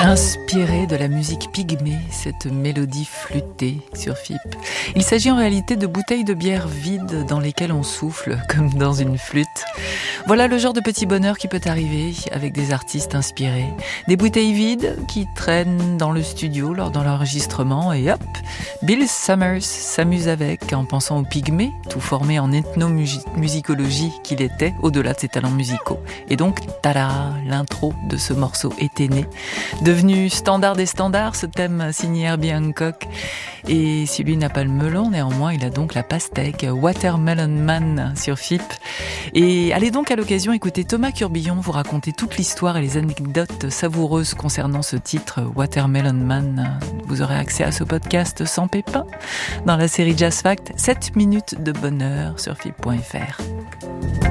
Inspiré de la musique pygmée, cette mélodie flûtée sur FIP. Il s'agit en réalité de bouteilles de bière vides dans lesquelles on souffle, comme dans une flûte. Voilà le genre de petit bonheur qui peut arriver avec des artistes inspirés. Des bouteilles vides qui traînent dans le studio lors de l'enregistrement et hop, Bill Summers s'amuse avec en pensant aux pygmées, tout formé en ethnomusicologie qu'il était, au-delà de ses talents musicaux. Et donc, tada, l'intro de ce morceau était né. Devenu standard des standards, ce thème signé Herbie Hancock. Et si lui n'a pas le melon, néanmoins, il a donc la pastèque, Watermelon Man sur FIP. Et allez donc à l'occasion écouter Thomas Curbillon vous raconter toute l'histoire et les anecdotes savoureuses concernant ce titre, Watermelon Man. Vous aurez accès à ce podcast sans pépin dans la série Jazz Fact, 7 minutes de bonheur sur FIP.fr.